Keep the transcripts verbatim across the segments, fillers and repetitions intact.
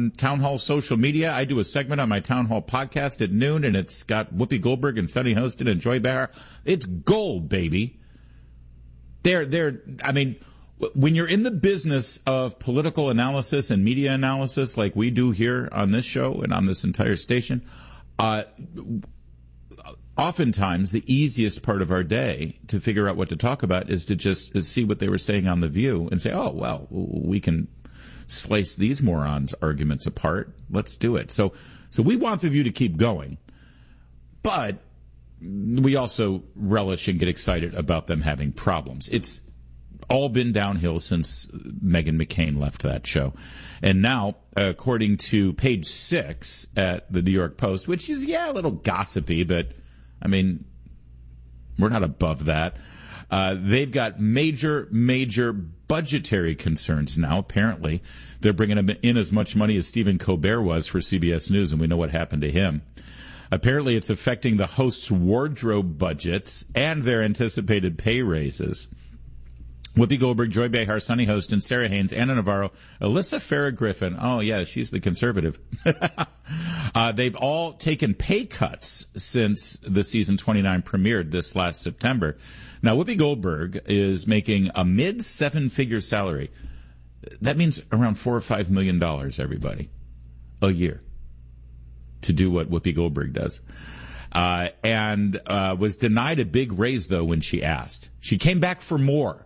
on Town Hall social media. I do a segment on my Town Hall podcast at noon, and it's got Whoopi Goldberg and Sunny Hostin and Joy Behar. It's gold, baby. They're, they're, I mean, when you're in the business of political analysis and media analysis like we do here on this show and on this entire station, uh, oftentimes the easiest part of our day to figure out what to talk about is to just see what they were saying on The View and say, oh, well, we can slice these morons' arguments apart. Let's do it. So, so we want The View to keep going, but we also relish and get excited about them having problems. It's all been downhill since Meghan McCain left that show. And now, according to page six at the New York Post, which is, yeah, a little gossipy, but, I mean, we're not above that. Uh, they've got major, major budgetary concerns now. Apparently, they're bringing in as much money as Stephen Colbert was for C B S News, and we know what happened to him. Apparently, it's affecting the host's wardrobe budgets and their anticipated pay raises. Whoopi Goldberg, Joy Behar, Sunny Hostin, Sarah Haynes, Anna Navarro, Alyssa Farah Griffin. Oh, yeah, she's the conservative. uh, they've all taken pay cuts since the season twenty-nine premiered this last September. Now, Whoopi Goldberg is making a mid-seven-figure salary. That means around four or five million dollars, everybody, a year, to do what Whoopi Goldberg does. Uh, and uh, was denied a big raise, though, when she asked. She came back for more.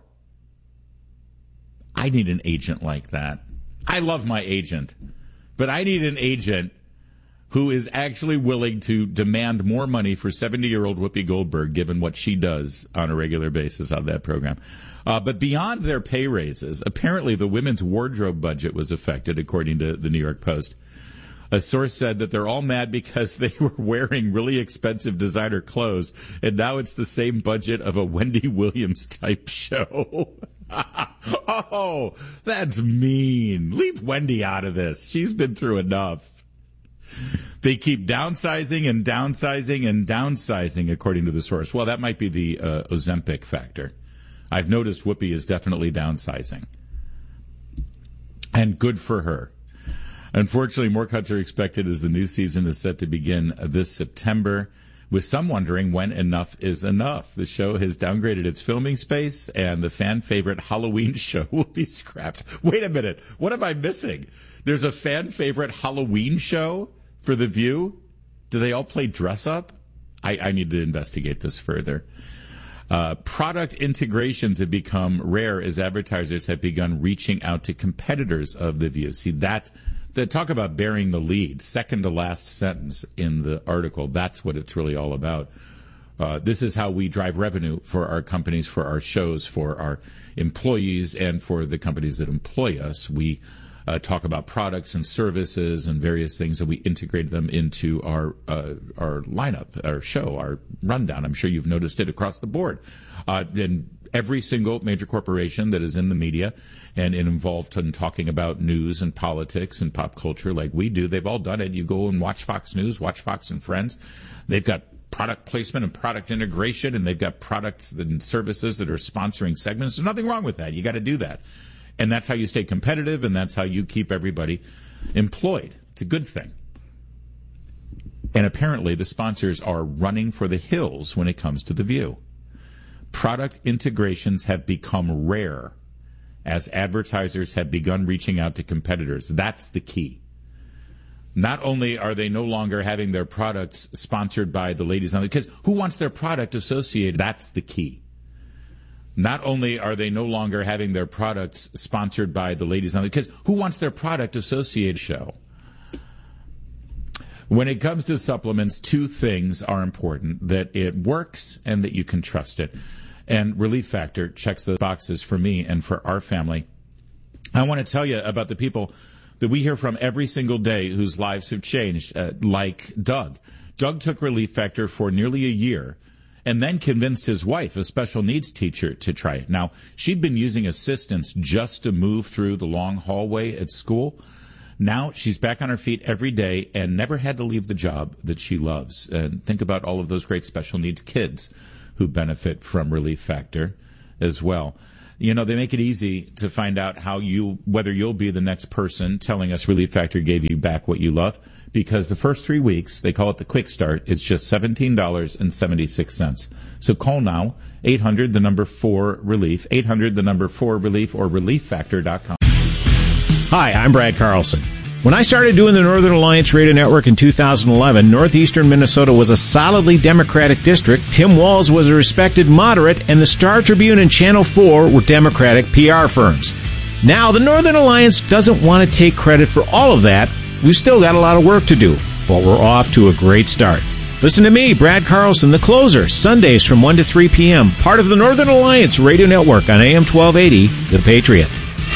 I need an agent like that. I love my agent, but I need an agent who is actually willing to demand more money for seventy-year-old Whoopi Goldberg, given what she does on a regular basis on that program. Uh, but beyond their pay raises, apparently the women's wardrobe budget was affected, according to the New York Post. A source said that they're all mad because they were wearing really expensive designer clothes, and now it's the same budget of a Wendy Williams-type show. Oh, that's mean. Leave Wendy out of this. She's been through enough. They keep downsizing and downsizing and downsizing, according to the source. Well, that might be the uh, Ozempic factor. I've noticed Whoopi is definitely downsizing. And good for her. Unfortunately, more cuts are expected as the new season is set to begin this September, with some wondering when enough is enough. The show has downgraded its filming space, and the fan-favorite Halloween show will be scrapped. Wait a minute. What am I missing? There's a fan-favorite Halloween show for The View? Do they all play dress-up? I, I need to investigate this further. Uh, product integrations have become rare as advertisers have begun reaching out to competitors of The View. See, that... The talk about bearing the lead, second to last sentence in the article, that's what it's really all about. Uh, this is how we drive revenue for our companies, for our shows, for our employees, and for the companies that employ us. We uh, talk about products and services and various things, and we integrate them into our uh, our lineup, our show, our rundown. I'm sure you've noticed it across the board. Uh, and every single major corporation that is in the media and involved in talking about news and politics and pop culture like we do, they've all done it. You go and watch Fox News, watch Fox and Friends. They've got product placement and product integration, and they've got products and services that are sponsoring segments. There's nothing wrong with that. You got to do that. And that's how you stay competitive, and that's how you keep everybody employed. It's a good thing. And apparently the sponsors are running for the hills when it comes to The View. Product integrations have become rare as advertisers have begun reaching out to competitors. That's the key. Not only are they no longer having their products sponsored by the ladies on the, because who wants their product associated? That's the key. Not only are they no longer having their products sponsored by the ladies on the, because who wants their product associated show? When it comes to supplements, two things are important: that it works and that you can trust it. And Relief Factor checks those boxes for me and for our family. I want to tell you about the people that we hear from every single day whose lives have changed, uh, like Doug. Doug took Relief Factor for nearly a year and then convinced his wife, a special needs teacher, to try it. Now, she'd been using assistance just to move through the long hallway at school. Now she's back on her feet every day and never had to leave the job that she loves. And think about all of those great special needs kids who benefit from Relief Factor as well. You know, they make it easy to find out how you, whether you'll be the next person telling us Relief Factor gave you back what you love. Because the first three weeks, they call it the quick start, it's just seventeen dollars and seventy-six cents. So call now, eight hundred, the number four, relief, eight hundred, the number four, relief, or relief factor dot com. Hi, I'm Brad Carlson. When I started doing the Northern Alliance Radio Network in two thousand eleven, northeastern Minnesota was a solidly Democratic district, Tim Walz was a respected moderate, and the Star Tribune and Channel four were Democratic P R firms. Now, the Northern Alliance doesn't want to take credit for all of that. We've still got a lot of work to do, but we're off to a great start. Listen to me, Brad Carlson, the closer, Sundays from one to three p.m., part of the Northern Alliance Radio Network on A M twelve eighty, The Patriot.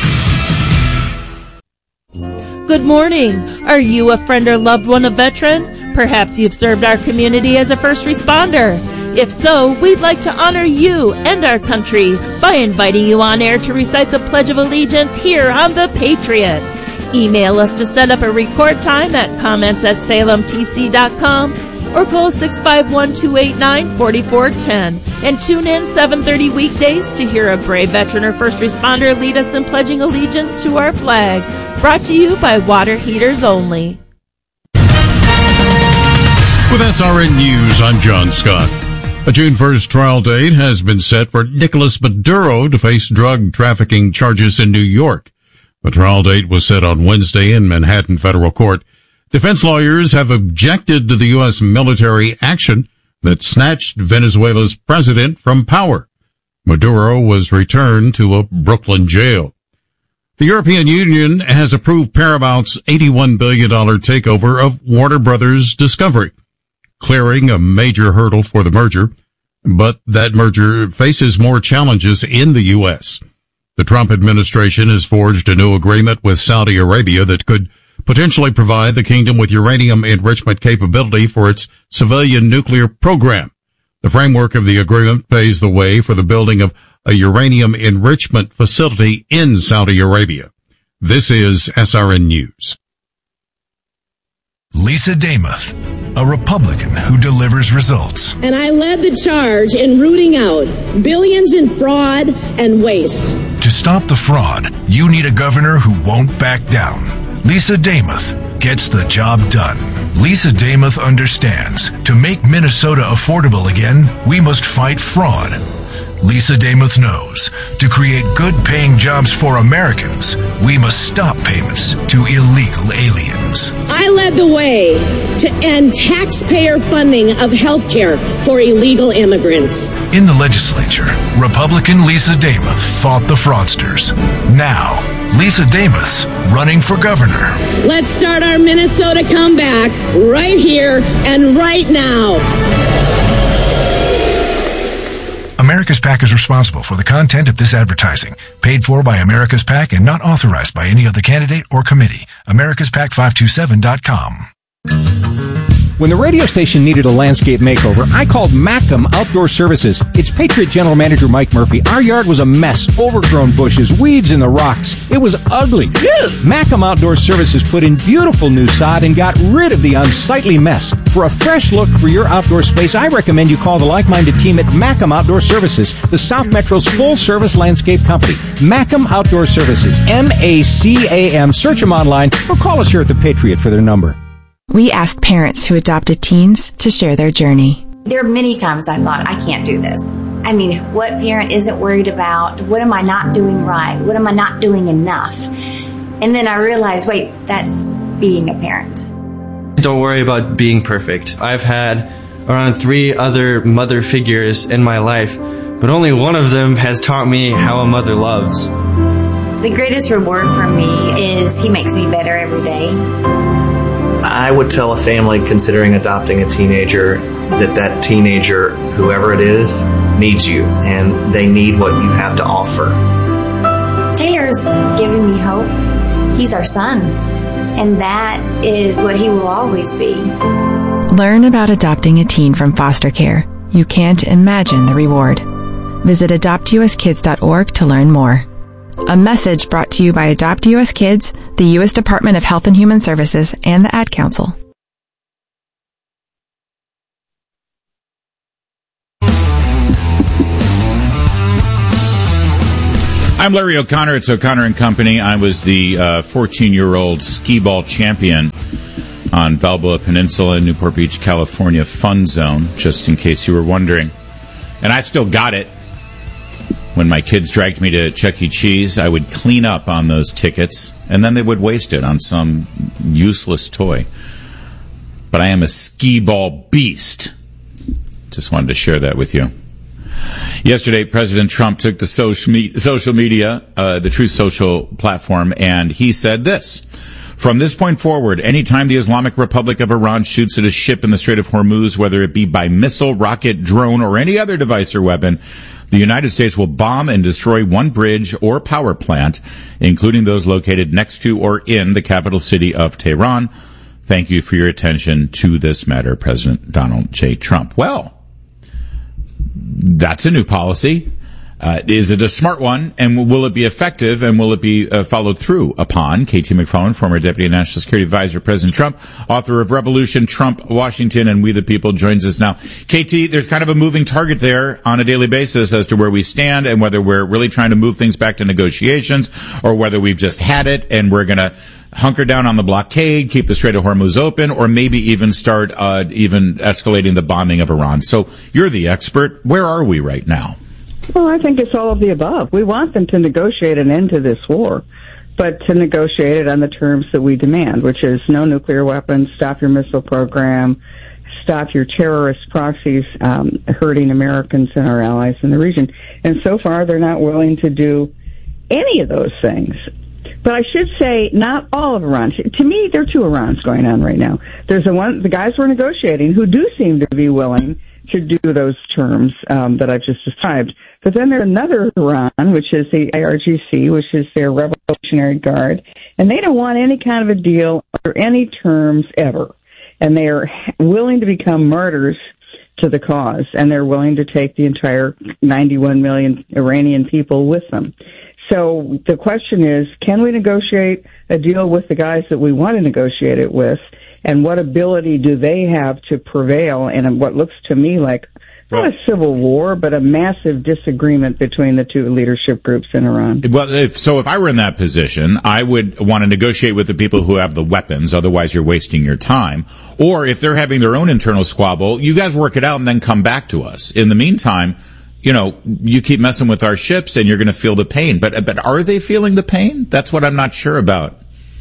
Good morning. Are you a friend or loved one of veteran? Perhaps you've served our community as a first responder. If so, we'd like to honor you and our country by inviting you on air to recite the Pledge of Allegiance here on The Patriot. Email us to set up a record time at comments at salem t c dot com or call six five one, two eight nine, four four one zero and tune in seven thirty weekdays to hear a brave veteran or first responder lead us in pledging allegiance to our flag. Brought to you by Water Heaters Only. With S R N News, I'm John Scott. A June first trial date has been set for Nicolas Maduro to face drug trafficking charges in New York. The trial date was set on Wednesday in Manhattan Federal Court. Defense lawyers have objected to the U S military action that snatched Venezuela's president from power. Maduro was returned to a Brooklyn jail. The European Union has approved Paramount's eighty-one billion dollars takeover of Warner Brothers Discovery, clearing a major hurdle for the merger, but that merger faces more challenges in the U S. The Trump administration has forged a new agreement with Saudi Arabia that could potentially provide the kingdom with uranium enrichment capability for its civilian nuclear program. The framework of the agreement paves the way for the building of a uranium enrichment facility in Saudi Arabia. This is S R N News. Lisa Damuth, a Republican who delivers results. And I led the charge in rooting out billions in fraud and waste. To stop the fraud, you need a governor who won't back down. Lisa Damuth gets the job done. Lisa Damuth understands to make Minnesota affordable again, we must fight fraud. Lisa Damuth knows to create good-paying jobs for Americans, we must stop payments to illegal aliens. I led the way to end taxpayer funding of health care for illegal immigrants. In the legislature, Republican Lisa Damuth fought the fraudsters. Now, Lisa Damuth's running for governor. Let's start our Minnesota comeback right here and right now. America's PAC is responsible for the content of this advertising, paid for by America's PAC and not authorized by any other candidate or committee. Americas Pac five two seven dot com. When the radio station needed a landscape makeover, I called Macam Outdoor Services. It's Patriot General Manager Mike Murphy. Our yard was a mess, overgrown bushes, weeds in the rocks. It was ugly. Macam Outdoor Services put in beautiful new sod and got rid of the unsightly mess. For a fresh look for your outdoor space, I recommend you call the like-minded team at Macam Outdoor Services, the South Metro's full-service landscape company. Macam Outdoor Services, M A C A M. Search them online or call us here at the Patriot for their number. We asked parents who adopted teens to share their journey. There are many times I thought, I can't do this. I mean, what parent isn't worried about? What am I not doing right? What am I not doing enough? And then I realized, wait, that's being a parent. Don't worry about being perfect. I've had around three other mother figures in my life, but only one of them has taught me how a mother loves. The greatest reward for me is he makes me better every day. I would tell a family considering adopting a teenager that that teenager, whoever it is, needs you, and they need what you have to offer. Taylor's giving me hope. He's our son, and that is what he will always be. Learn about adopting a teen from foster care. You can't imagine the reward. Visit adopt u s kids dot org to learn more. A message brought to you by Adopt U S Kids, the U S Department of Health and Human Services, and the Ad Council. I'm Larry O'Connor. It's O'Connor and Company. I was the uh, fourteen-year-old skee-ball champion on Balboa Peninsula in Newport Beach, California Fun Zone, just in case you were wondering. And I still got it. When my kids dragged me to Chuck E. Cheese, I would clean up on those tickets, and then they would waste it on some useless toy. But I am a skee-ball beast. Just wanted to share that with you. Yesterday, President Trump took to social, me- social media, uh, the Truth Social platform, and he said this. From this point forward, anytime the Islamic Republic of Iran shoots at a ship in the Strait of Hormuz, whether it be by missile, rocket, drone, or any other device or weapon, the United States will bomb and destroy one bridge or power plant, including those located next to or in the capital city of Tehran. Thank you for your attention to this matter, President Donald J. Trump. Well, that's a new policy. Uh, is it a smart one, and will it be effective, and will it be uh, followed through upon? K T McFarland, former Deputy National Security Advisor, President Trump, author of Revolution, Trump, Washington, and We the People, joins us now. K T, there's kind of a moving target there on a daily basis as to where we stand and whether we're really trying to move things back to negotiations or whether we've just had it and we're going to hunker down on the blockade, keep the Strait of Hormuz open, or maybe even start uh, even escalating the bombing of Iran. So you're the expert. Where are we right now? Well, I think it's all of the above. We want them to negotiate an end to this war, but to negotiate it on the terms that we demand, which is no nuclear weapons, stop your missile program, stop your terrorist proxies um, hurting Americans and our allies in the region. And so far, they're not willing to do any of those things. But I should say, not all of Iran. To me, there are two Irans going on right now. There's the one, the guys we're negotiating who do seem to be willing to do those terms um, that I've just described. But then there's another Iran, which is the I R G C, which is their Revolutionary Guard, and they don't want any kind of a deal or any terms ever. And they are willing to become martyrs to the cause, and they're willing to take the entire ninety-one million Iranian people with them. So the question is, can we negotiate a deal with the guys that we want to negotiate it with, and what ability do they have to prevail in what looks to me like not a civil war, but a massive disagreement between the two leadership groups in Iran? Well, if, so if I were in that position, I would want to negotiate with the people who have the weapons, otherwise you're wasting your time. Or if they're having their own internal squabble, you guys work it out and then come back to us. In the meantime, you know, you keep messing with our ships and you're going to feel the pain. But but are they feeling the pain? That's what I'm not sure about.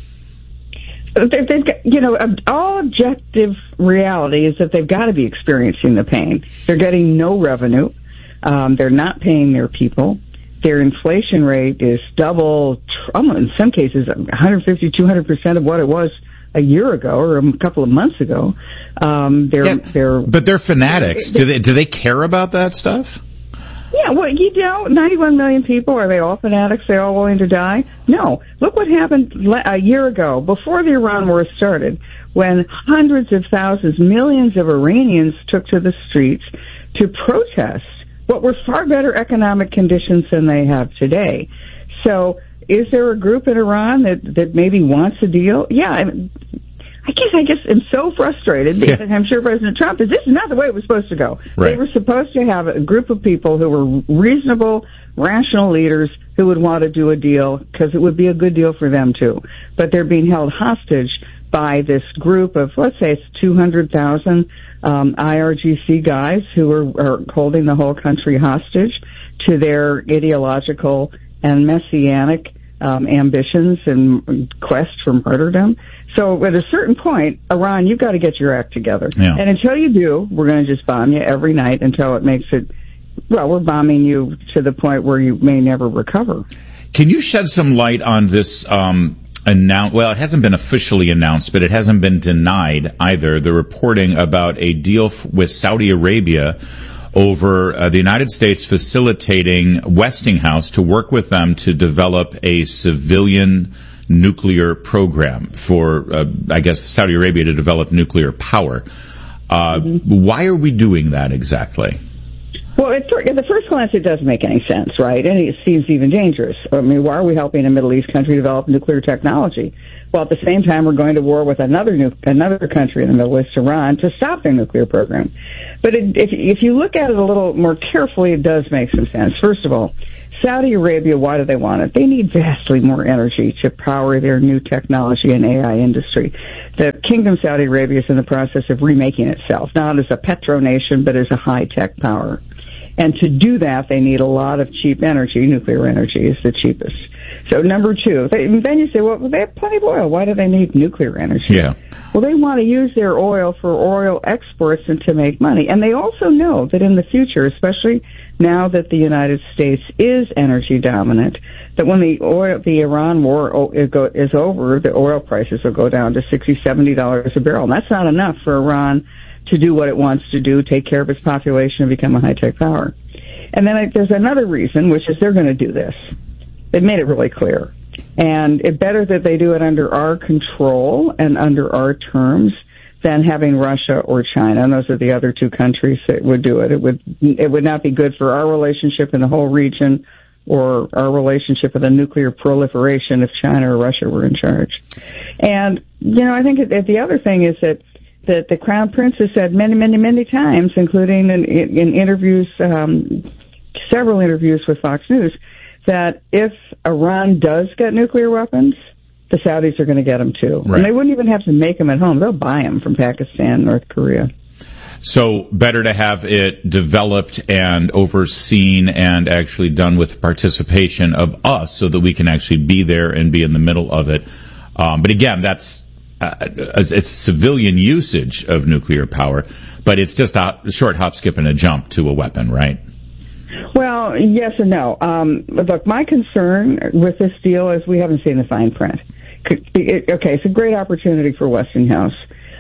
They've, they've got, you know, all objective reality is that they've got to be experiencing the pain. They're getting no revenue. Um, they're not paying their people. Their inflation rate is double, in some cases, one hundred fifty, two hundred percent of what it was a year ago or a couple of months ago. Um, they're, yeah, they're, but they're fanatics. Do they, do they care about that stuff? Yeah, well, you know, ninety-one million people, are they all fanatics? They all willing to die? No. Look what happened a year ago, before the Iran war started, when hundreds of thousands, millions of Iranians took to the streets to protest what were far better economic conditions than they have today. So is there a group in Iran that, that maybe wants a deal? Yeah, I mean, I guess I guess I'm so frustrated because yeah. I'm sure President Trump is, this is not the way it was supposed to go. Right. They were supposed to have a group of people who were reasonable, rational leaders who would want to do a deal because it would be a good deal for them too. But they're being held hostage by this group of, let's say it's two hundred thousand um, I R G C guys who are, are holding the whole country hostage to their ideological and messianic Um, ambitions and quest for martyrdom. So at a certain point, Iran, you've got to get your act together. Yeah. And until you do, we're going to just bomb you every night until it makes it, well, we're bombing you to the point where you may never recover. Can you shed some light on this um, announce? Well, it hasn't been officially announced, but it hasn't been denied either. The reporting about a deal f- with Saudi Arabia over uh, the United States facilitating Westinghouse to work with them to develop a civilian nuclear program for, uh, I guess, Saudi Arabia to develop nuclear power. Uh, mm-hmm. Why are we doing that exactly? Well, at, at the first glance, it doesn't make any sense, right? And it seems even dangerous. I mean, why are we helping a Middle East country develop nuclear technology? Well, at the same time, we're going to war with another nu- another country in the Middle East, Iran, to stop their nuclear program. But it, if, if you look at it a little more carefully, it does make some sense. First of all, Saudi Arabia, why do they want it? They need vastly more energy to power their new technology and A I industry. The Kingdom of Saudi Arabia is in the process of remaking itself, not as a petro-nation, but as a high-tech power. And to do that, they need a lot of cheap energy. Nuclear energy is the cheapest. So number two, they, then you say, well, they have plenty of oil. Why do they need nuclear energy? Yeah. Well, they want to use their oil for oil exports and to make money. And they also know that in the future, especially now that the United States is energy dominant, that when the oil, the Iran war is over, the oil prices will go down to sixty dollars, seventy dollars a barrel. And that's not enough for Iran to do what it wants to do, take care of its population and become a high-tech power. And then I, there's another reason, which is they're going to do this. They've made it really clear. And it's better that they do it under our control and under our terms than having Russia or China. And those are the other two countries that would do it. It would, it would not be good for our relationship in the whole region or our relationship with a nuclear proliferation if China or Russia were in charge. And, you know, I think it, the other thing is that that the Crown Prince has said many, many, many times, including in, in interviews, um, several interviews with Fox News, that if Iran does get nuclear weapons, the Saudis are going to get them too. Right. And they wouldn't even have to make them at home. They'll buy them from Pakistan, North Korea. So better to have it developed and overseen and actually done with participation of us so that we can actually be there and be in the middle of it. Um, but again, that's Uh, it's civilian usage of nuclear power, but it's just a short hop, skip, and a jump to a weapon, right? Well, yes and no. Um, look, my concern with this deal is we haven't seen the fine print. Okay, it's a great opportunity for Westinghouse,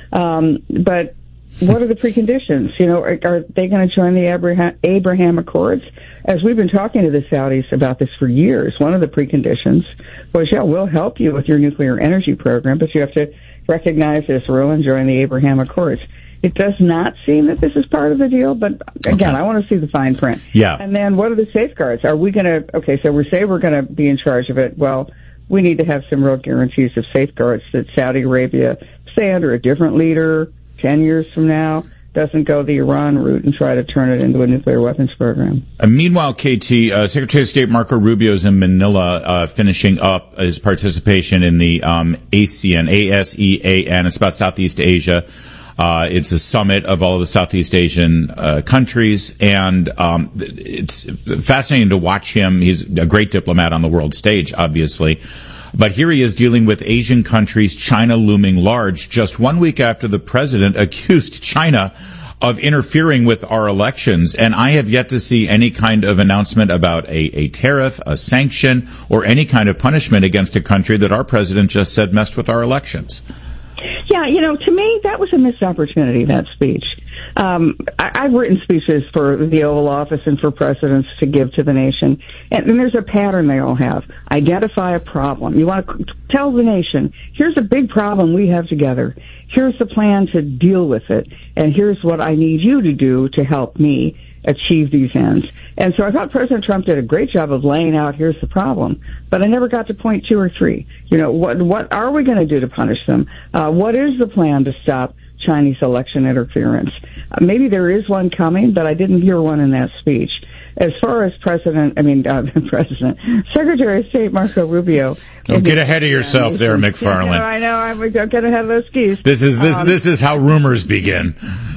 um, but what are the preconditions? You know, are, are they going to join the Abraham, Abraham Accords? As we've been talking to the Saudis about this for years, one of the preconditions was, yeah, we'll help you with your nuclear energy program, but you have to recognize Israel and join the Abraham Accords. It does not seem that this is part of the deal, but again, okay. I want to see the fine print. Yeah. And then what are the safeguards? Are we going to, okay, so we say we're going to be in charge of it. Well, we need to have some real guarantees of safeguards that Saudi Arabia, say under a different leader, ten years from now, doesn't go the Iran route and try to turn it into a nuclear weapons program. Uh, meanwhile, K T, uh, Secretary of State Marco Rubio is in Manila uh, finishing up his participation in the um, ASEAN, A S E A N. It's about Southeast Asia. Uh, it's a summit of all of the Southeast Asian uh, countries, and um, it's fascinating to watch him. He's a great diplomat on the world stage, obviously. But here he is dealing with Asian countries, China looming large, just one week after the president accused China of interfering with our elections. And I have yet to see any kind of announcement about a, a tariff, a sanction, or any kind of punishment against a country that our president just said messed with our elections. Yeah, you know, to me, that was a missed opportunity, that speech. Um, I, I've written speeches for the Oval Office and for presidents to give to the nation, and, and there's a pattern they all have. Identify a problem. You want to tell the nation, here's a big problem we have together. Here's the plan to deal with it, and here's what I need you to do to help me achieve these ends. And so I thought President Trump did a great job of laying out, here's the problem. But I never got to point two or three. You know, what what are we going to do to punish them? Uh, what is the plan to stop Chinese election interference? Uh, maybe there is one coming, but I didn't hear one in that speech. As far as President, I mean, uh, President, Secretary of State Marco Rubio. Don't get ahead of yourself there, McFarland. You know, I know, I would don't get ahead of those skis. This is, this, um, this is how rumors begin.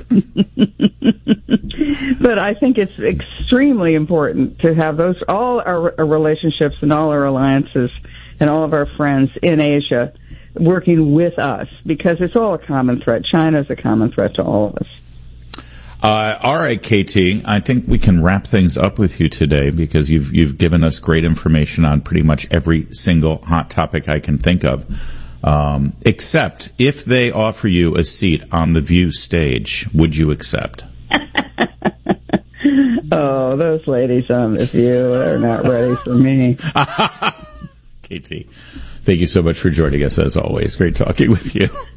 But I think it's extremely important to have those, all our, our relationships and all our alliances and all of our friends in Asia working with us, because it's all a common threat. China is a common threat to all of us. Uh, all right, K T, I think we can wrap things up with you today because you've you've given us great information on pretty much every single hot topic I can think of. Um, except if they offer you a seat on the View stage, would you accept? Oh, those ladies on the View are not ready for me. K T, thank you so much for joining us as always. Great talking with you.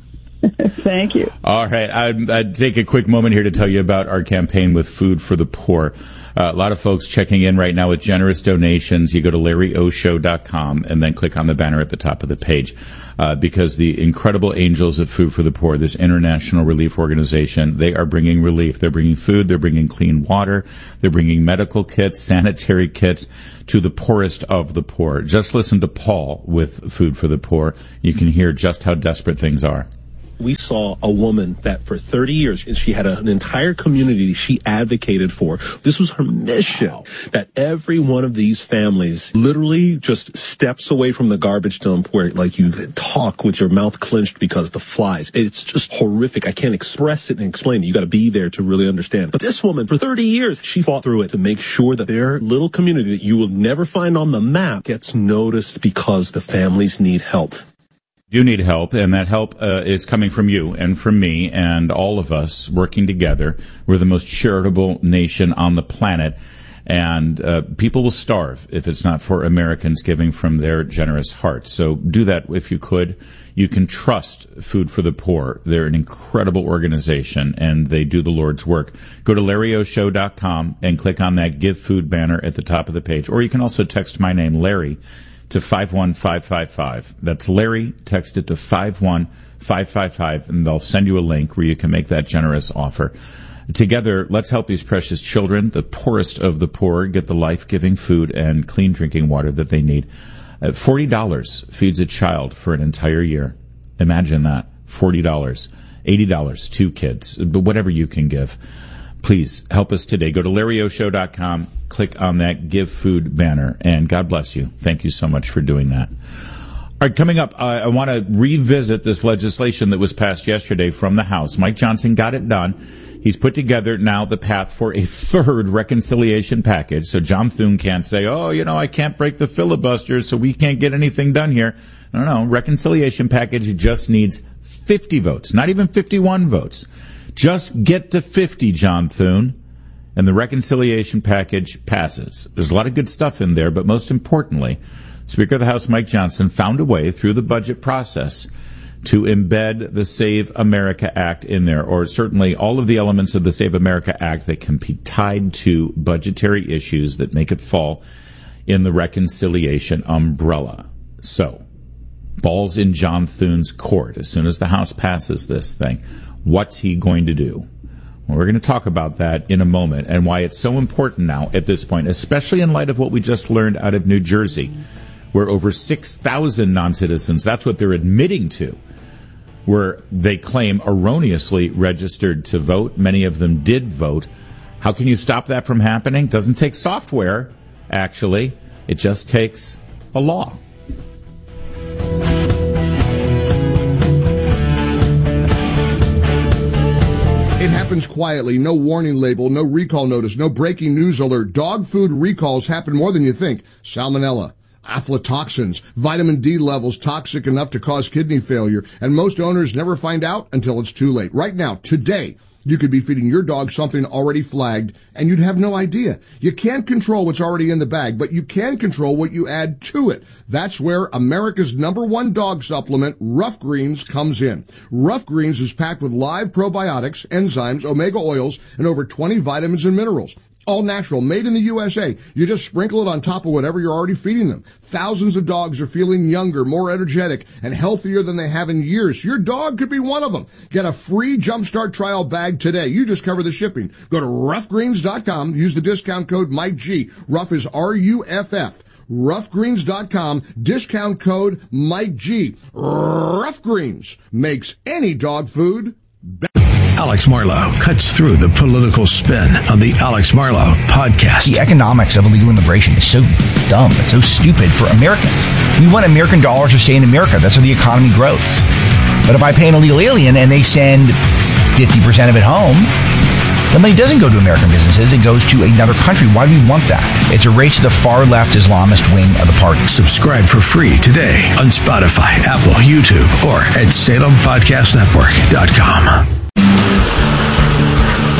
Thank you. All right. I'd, I'd take a quick moment here to tell you about our campaign with Food for the Poor. Uh, a lot of folks checking in right now with generous donations. You go to larry o show dot com and then click on the banner at the top of the page. Uh, because the incredible angels of Food for the Poor, this international relief organization, they are bringing relief. They're bringing food. They're bringing clean water. They're bringing medical kits, sanitary kits to the poorest of the poor. Just listen to Paul with Food for the Poor. You can hear just how desperate things are. We saw a woman that for thirty years, she had a, an entire community she advocated for. This was her mission, wow. That every one of these families literally just steps away from the garbage dump where, like, you talk with your mouth clenched because the flies. It's just horrific. I can't express it and explain it. You got to be there to really understand. But this woman, for thirty years, she fought through it to make sure that their little community that you will never find on the map gets noticed because the families need help. You need help, and that help uh, is coming from you and from me and all of us working together. We're the most charitable nation on the planet, and uh, people will starve if it's not for Americans giving from their generous hearts. So do that if you could. You can trust Food for the Poor. They're an incredible organization, and they do the Lord's work. Go to larry o show dot com and click on that Give Food banner at the top of the page. Or you can also text my name, Larry, to five one five five five. That's Larry. Text it to five one five five five, and they'll send you a link where you can make that generous offer. Together, let's help these precious children, the poorest of the poor, get the life-giving food and clean drinking water that they need. Uh, forty dollars feeds a child for an entire year. Imagine that. forty dollars. eighty dollars, two kids, but whatever you can give. Please help us today. Go to larry o show dot com, click on that Give Food banner, and God bless you. Thank you so much for doing that. All right, coming up, uh, I want to revisit this legislation that was passed yesterday from the House. Mike Johnson got it done. He's put together now the path for a third reconciliation package. So John Thune can't say, oh, you know, I can't break the filibuster, so we can't get anything done here. No, no, reconciliation package just needs fifty votes, not even fifty-one votes. Just get to fifty, John Thune, and the reconciliation package passes. There's a lot of good stuff in there, but most importantly, Speaker of the House Mike Johnson found a way through the budget process to embed the Save America Act in there, or certainly all of the elements of the Save America Act that can be tied to budgetary issues that make it fall in the reconciliation umbrella. So, ball's in John Thune's court. As soon as the House passes this thing, what's he going to do? Well, we're going to talk about that in a moment and why it's so important now at this point, especially in light of what we just learned out of New Jersey, where over six thousand non-citizens, that's what they're admitting to, where they claim erroneously registered to vote. Many of them did vote. How can you stop that from happening? Doesn't take software, actually. It just takes a law. It happens quietly, no warning label, no recall notice, no breaking news alert. Dog food recalls happen more than you think. Salmonella, aflatoxins, vitamin D levels toxic enough to cause kidney failure, and most owners never find out until it's too late. Right now, today, you could be feeding your dog something already flagged, and you'd have no idea. You can't control what's already in the bag, but you can control what you add to it. That's where America's number one dog supplement, Rough Greens, comes in. Rough Greens is packed with live probiotics, enzymes, omega oils, and over twenty vitamins and minerals. All natural, made in the U S A. You just sprinkle it on top of whatever you're already feeding them. Thousands of dogs are feeling younger, more energetic, and healthier than they have in years. Your dog could be one of them. Get a free Jumpstart trial bag today. You just cover the shipping. Go to rough greens dot com. Use the discount code Mike G. Rough is R U F F. rough greens dot com. Discount code Mike G. Rough Greens makes any dog food better. Alex Marlow cuts through the political spin on the Alex Marlow podcast. The economics of illegal immigration is so dumb. It's so stupid for Americans. We want American dollars to stay in America. That's how the economy grows. But if I pay an illegal alien and they send fifty percent of it home, the money doesn't go to American businesses. It goes to another country. Why do we want that? It's a race to the far-left Islamist wing of the party. Subscribe for free today on Spotify, Apple, YouTube, or at salem podcast network dot com.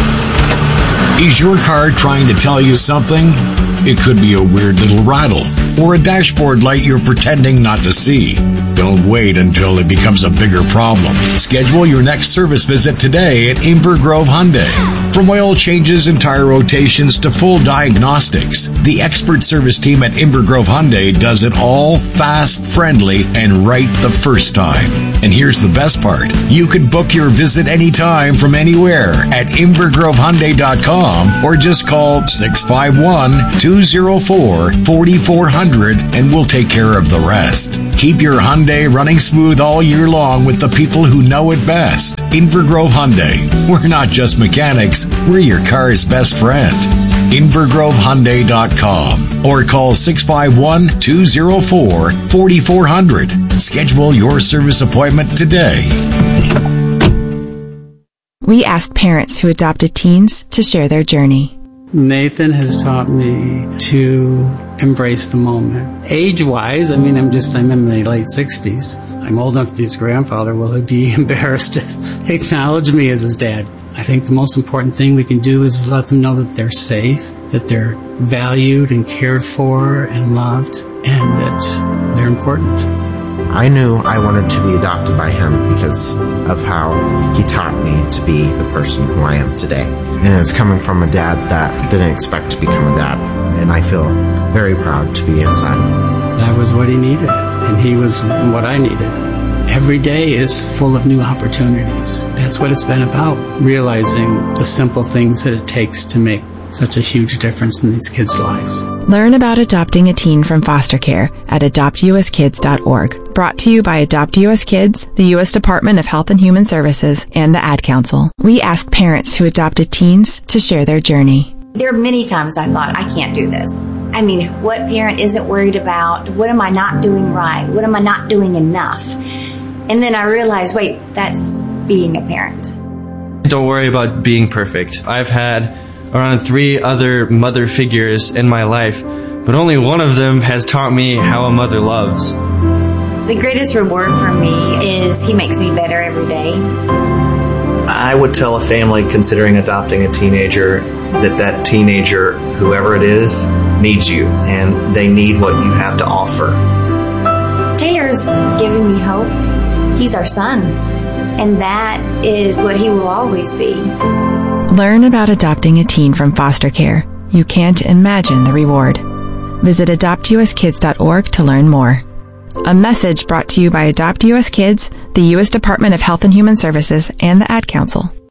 Is your car trying to tell you something? It could be a weird little rattle, or a dashboard light you're pretending not to see. Don't wait until it becomes a bigger problem. Schedule your next service visit today at Inver Grove Hyundai. From oil changes and tire rotations to full diagnostics, the expert service team at Inver Grove Hyundai does it all fast, friendly, and right the first time. And here's the best part. You can book your visit anytime from anywhere at inver grove hyundai dot com or just call six five one, two oh four, four four zero zero and we'll take care of the rest. Keep your Hyundai running smooth all year long with the people who know it best. Inver Grove Hyundai. We're not just mechanics, we're your car's best friend. inver grove hyundai dot com or call six five one, two oh four, four four zero zero. Schedule your service appointment today. We asked parents who adopted teens to share their journey. Nathan has taught me to embrace the moment. Age-wise, I mean, I'm just, I'm in my late sixties. I'm old enough to be his grandfather. Will he be embarrassed to acknowledge me as his dad? I think the most important thing we can do is let them know that they're safe, that they're valued and cared for and loved, and that they're important. I knew I wanted to be adopted by him because of how he taught me to be the person who I am today. And it's coming from a dad that didn't expect to become a dad. And I feel very proud to be his son. That was what he needed, and he was what I needed. Every day is full of new opportunities. That's what it's been about, realizing the simple things that it takes to make such a huge difference in these kids' lives. Learn about adopting a teen from foster care at adopt u s kids dot org. Brought to you by Adopt U S Kids, the U S Department of Health and Human Services, and the Ad Council. We asked parents who adopted teens to share their journey. There are many times I thought, I can't do this. I mean, what parent isn't worried about, what am I not doing right? What am I not doing enough? And then I realized, wait, that's being a parent. Don't worry about being perfect. I've had around three other mother figures in my life, but only one of them has taught me how a mother loves. The greatest reward for me is he makes me better every day. I would tell a family considering adopting a teenager that that teenager, whoever it is, needs you, and they need what you have to offer. Taylor's giving me hope. He's our son, and that is what he will always be. Learn about adopting a teen from foster care. You can't imagine the reward. Visit adopt u s kids dot org to learn more. A message brought to you by Adopt U S Kids, the U S Department of Health and Human Services, and the Ad Council.